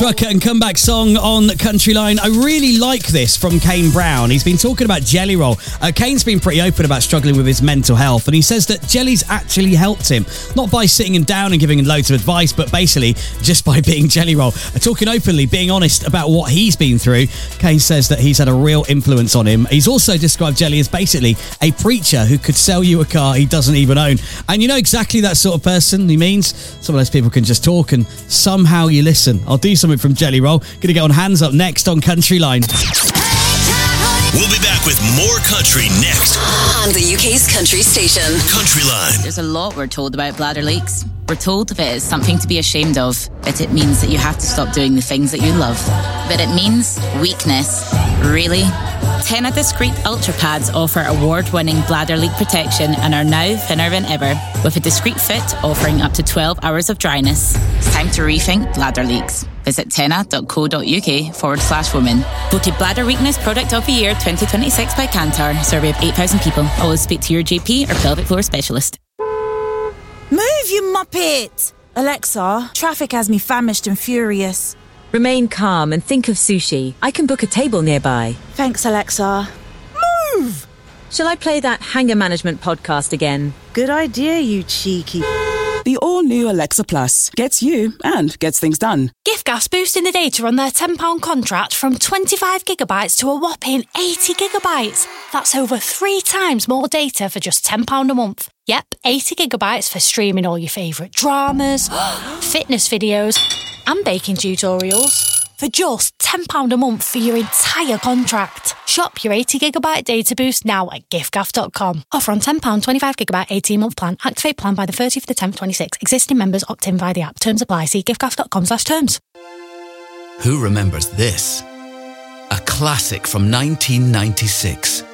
Rucker and Comeback Song on Country Line. I really like this from Kane Brown. He's been talking about Jelly Roll. Kane's been pretty open about struggling with his mental health, and he says that Jelly's actually helped him, not by sitting him down and giving him loads of advice, but basically just by being Jelly Roll. Talking openly, being honest about what he's been through. Kane says that he's had a real influence on him. He's also described Jelly as basically a preacher who could sell you a car he doesn't even own. And you know exactly that sort of person he means. Some of those people can just talk and somehow you listen. I'll do something from Jelly Roll. Gonna get on Hands Up next on Country Line. We'll be back with more country next on the UK's country station. Country Line. There's a lot we're told about bladder leaks. We're told that it is something to be ashamed of, that it means that you have to stop doing the things that you love. But it means weakness. Really? Tena Discreet Ultra Pads offer award-winning bladder leak protection and are now thinner than ever, with a discreet fit offering up to 12 hours of dryness. It's time to rethink bladder leaks. Visit tena.co.uk/women. Voted Bladder Weakness Product of the Year 2026 by Kantar. Survey of 8,000 people. Always speak to your GP or pelvic floor specialist. Move, you muppet! Alexa, traffic has me famished and furious. Remain calm and think of sushi. I can book a table nearby. Thanks, Alexa. Move! Shall I play that hanger management podcast again? Good idea, you cheeky... The all-new Alexa Plus gets you and gets things done. Giftgas boosting the data on their £10 contract from 25 gigabytes to a whopping 80 gigabytes. That's over 3 times more data for just £10 a month. Yep, 80 gigabytes for streaming all your favourite dramas, fitness videos and baking tutorials. For just £10 a month for your entire contract. Shop your 80 gigabyte data boost now at giftgaff.com. Offer on £10, 25 gigabyte 18-month plan. Activate plan by the 30th of the 10th, 26. Existing members opt in via the app. Terms apply. See giftgaff.com/terms. Who remembers this? A classic from 1996.